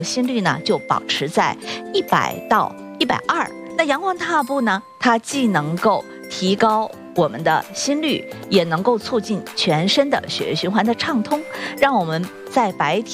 心率呢就保持在100到120。那阳光踏步呢，它既能够提高我们的心率，也能够促进全身的血液循环的畅通，让我们在白天